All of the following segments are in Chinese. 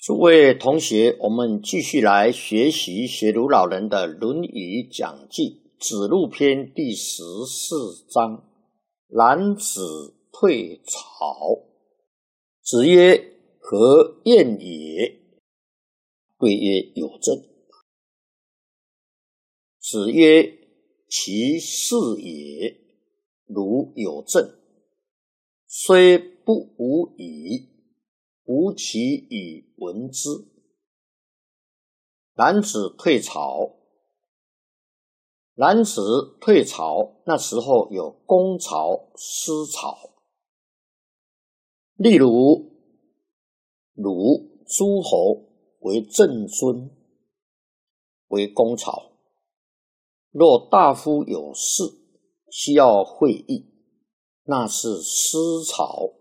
诸位同学，我们继续来学习学儒老人的《论语》讲记，子路篇第14章。男子退朝。子曰：何晏也？对曰：有政。子曰：其事也。如有政，虽不无以，吾其以闻之。男子退朝。男子退朝，那时候有公朝、私朝。例如，鲁诸侯为正尊，为公朝。若大夫有事，需要会议，那是私朝。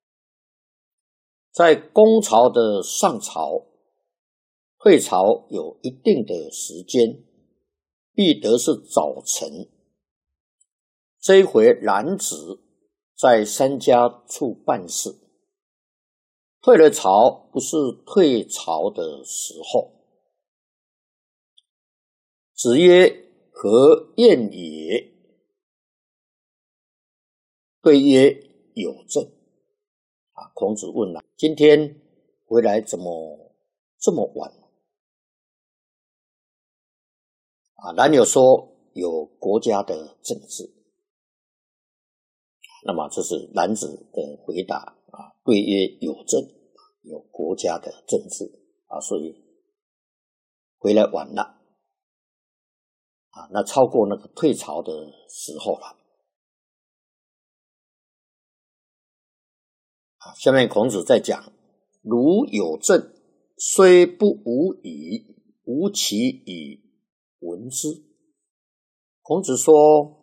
在公朝的上朝，退朝有一定的时间，必得是早晨。这一回男子在三家处办事，退了朝不是退朝的时候。子曰：何晏也？对曰：有政。孔子问了，今天回来怎么这么晚？男有说有国家的政治，那么这是男子的回答对曰：有政，有国家的政治所以回来晚了那超过那个退朝的时候了下面孔子在讲：如有政，虽不无以，吾其以闻之。孔子说，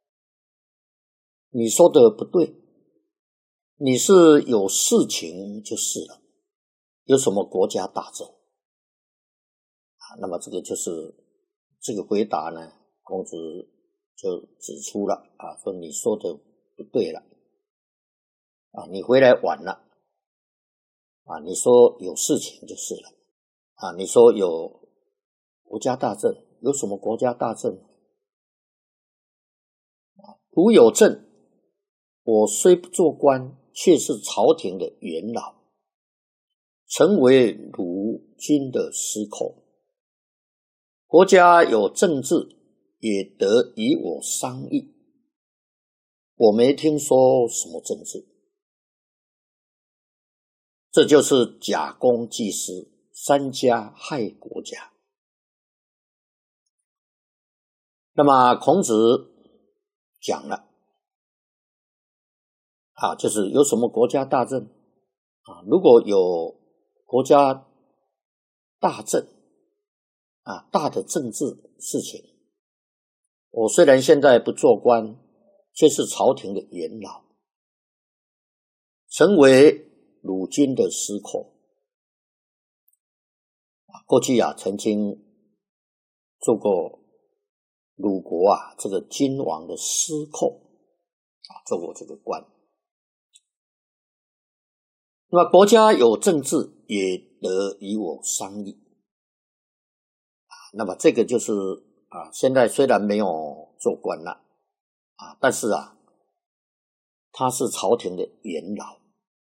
你说的不对，你是有事情就是了，有什么国家大政那么这个就是这个回答呢，孔子就指出了说你说的不对了你回来晚了你说有事情就是了你说有国家大政，有什么国家大政如有政，我虽不做官，却是朝廷的元老，成为鲁君的司寇。国家有政治，也得与我商议。我没听说什么政治，这就是假公济私，三家害国家。那么孔子讲了就是有什么国家大政如果有国家大政大的政治事情，我虽然现在不做官，却是朝廷的元老，成为鲁君的司寇过去曾经做过鲁国这个君王的司寇做过这个官。那么国家有政治，也得与我商议那么这个就是现在虽然没有做官了但是他是朝廷的元老。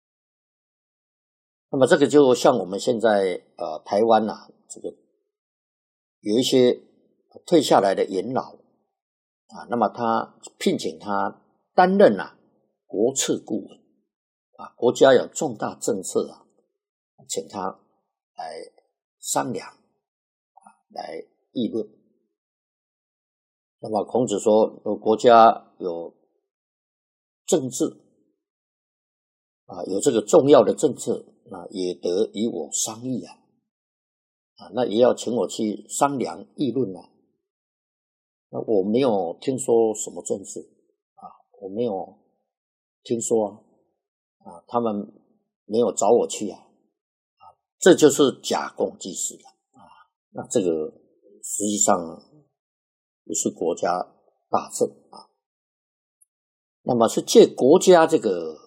那么这个就像我们现在台湾这个有一些退下来的元老那么他聘请他担任国策顾问国家有重大政策请他来商量来议论。那么孔子说，国家有政治有这个重要的政策也得与我商议那也要请我去商量议论那我没有听说什么政治我没有听说他们没有找我去这就是假公济私了那这个实际上不是国家大政那么是借国家这个